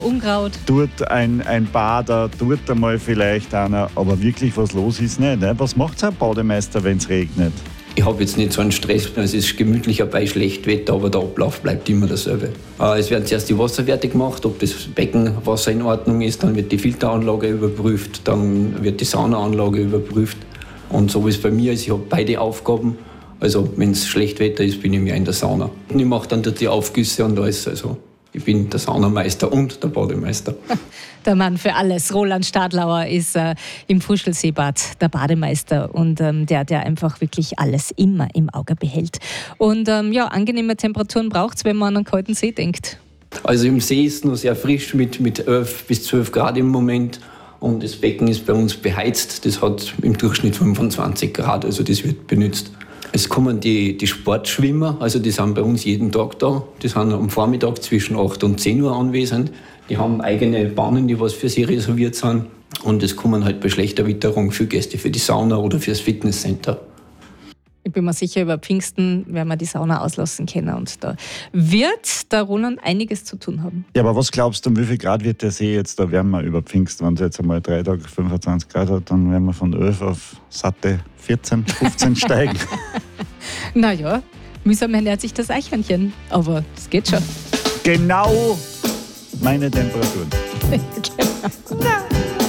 Unkraut. Dort ein Bader, dort einmal vielleicht einer, aber wirklich was los ist nicht. Ne? Was macht ein Bademeister, wenn es regnet? Ich habe jetzt nicht so einen Stress, es ist gemütlicher bei Schlechtwetter, aber der Ablauf bleibt immer dasselbe. Es werden zuerst die Wasserwerte gemacht, ob das Beckenwasser in Ordnung ist, dann wird die Filteranlage überprüft, dann wird die Saunaanlage überprüft. Und so wie es bei mir ist, ich habe beide Aufgaben. Also wenn es Schlechtwetter ist, bin ich mehr in der Sauna. Und ich mache dann dort die Aufgüsse und alles. Also ich bin der Saunameister und der Bademeister. Der Mann für alles. Roland Stadlauer ist im Fuschelseebad der Bademeister und der einfach wirklich alles immer im Auge behält. Und angenehme Temperaturen braucht es, wenn man an einen kalten See denkt. Also im See ist es noch sehr frisch mit 11 bis 12 Grad im Moment. Und das Becken ist bei uns beheizt. Das hat im Durchschnitt 25 Grad, also das wird benutzt. Es kommen die Sportschwimmer, also die sind bei uns jeden Tag da. Die sind am Vormittag zwischen 8 und 10 Uhr anwesend. Die haben eigene Bahnen, die was für sie reserviert sind. Und es kommen halt bei schlechter Witterung viele Gäste für die Sauna oder fürs Fitnesscenter. Ich bin mir sicher, über Pfingsten werden wir die Sauna auslassen können. Und da wird der Roland einiges zu tun haben. Ja, aber was glaubst du, um wie viel Grad wird der See jetzt da wärmer über Pfingsten? Wenn es jetzt einmal 3 Tage 25 Grad hat, dann werden wir von 11 auf satte 14, 15 steigen. Naja, mühsam ernährt sich das Eichhörnchen. Aber das geht schon. Genau meine Temperaturen. Genau.